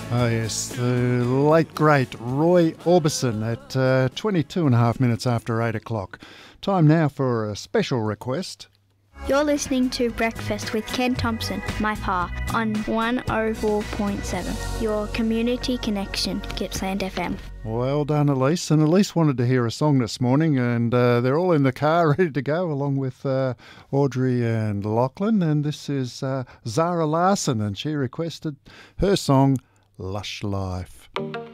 Oh yes, the late great Roy Orbison at 22 and a half minutes after 8 o'clock. Time now for a special request. You're listening to Breakfast with Ken Thompson, my pa, on 104.7, your community connection, Gippsland FM. Well done, Elise. And Elise wanted to hear a song this morning, and they're all in the car ready to go, along with Audrey and Lachlan. And this is Zara Larson, and she requested her song, Lush Life.